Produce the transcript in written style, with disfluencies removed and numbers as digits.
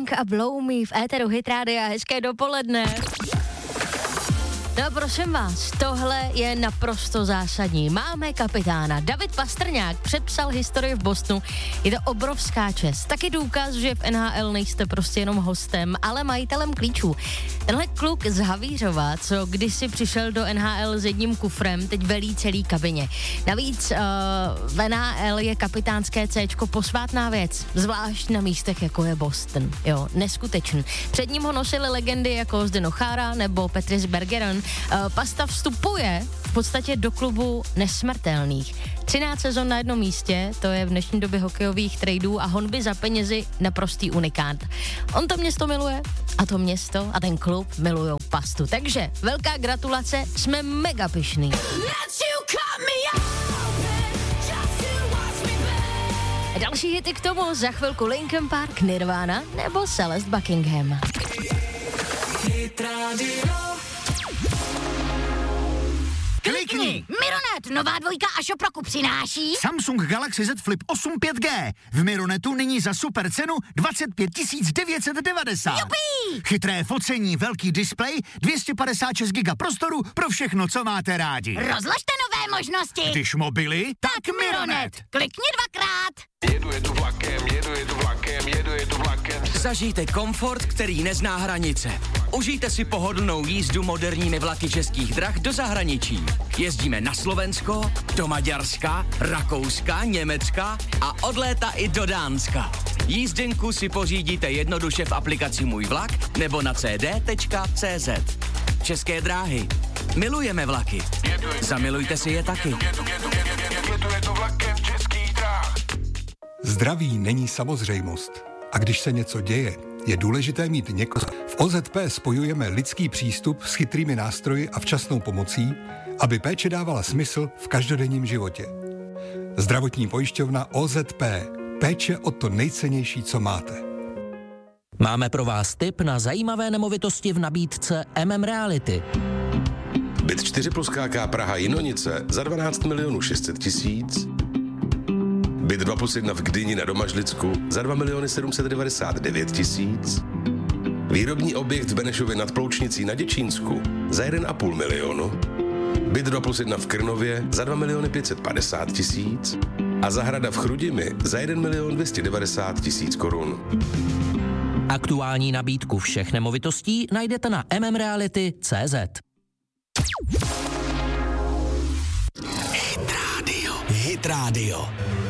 Pink a Blow Me v éteru Hit Rádia. Hezké dopoledne. No a prosím vás, tohle je naprosto zásadní. Máme kapitána. David Pastrňák předpsal historii v Bostonu. Je to obrovská čest. Taky důkaz, že v NHL nejste prostě jenom hostem, ale majitelem klíčů. Tenhle kluk z Havířova, co kdysi přišel do NHL s jedním kufrem, teď velí celý kabině. Navíc v NHL je kapitánské Cčko posvátná věc, zvlášť na místech, jako je Boston. Jo, neskutečný. Před ním ho nosili legendy jako Zdeno Chára nebo Patrice Bergeron. Pasta vstupuje v podstatě do klubu nesmrtelných. 13 sezon na jednom místě, to je v dnešní době hokejových tradeů a honby za penězi naprostý unikát. On to město miluje a to město a ten klub milujou Pastu. Takže velká gratulace, jsme mega pyšný. Další hity k tomu, za chvilku Linkin Park, Nirvana nebo Celeste Buckingham. Klikni! Mironet, nová dvojka a Šoproku přináší Samsung Galaxy Z Flip 8 5G. V Mironetu nyní za super cenu 25 990. Jupí! Chytré focení, velký displej, 256 GB prostoru pro všechno, co máte rádi. Rozložte nové možnosti. Když mobily, tak Mironet. Klikni dvakrát. Jedu vlakem. Zažijte komfort, který nezná hranice. Užijte si pohodlnou jízdu moderními vlaky Českých drah do zahraničí. Jezdíme na Slovensko, do Maďarska, Rakouska, Německa a od léta i do Dánska. Jízdenku si pořídíte jednoduše v aplikaci Můj vlak nebo na cd.cz. České dráhy. Milujeme vlaky. Zamilujte si je taky. Jedu vlakem Českých drah. Zdraví není samozřejmost. A když se něco děje, je důležité mít někoho. V OZP spojujeme lidský přístup s chytrými nástroji a včasnou pomocí, aby péče dávala smysl v každodenním životě. Zdravotní pojišťovna OZP. Péče o to nejcennější, co máte. Máme pro vás tip na zajímavé nemovitosti v nabídce Reality. Byt 4+ KK Praha Jinonice za 12 600 000. Byt 2+1 v Gdyni na Domažlicku za 2 799 000. Výrobní objekt v Benešově nad Ploučnicí na Děčínsku za 1,5 milionu. Byt 2+1 v Krnově za 2 550 000. A zahrada v Chrudimi za 1 290 000 korun. Aktuální nabídku všech nemovitostí najdete na mmreality.cz. Hit Radio.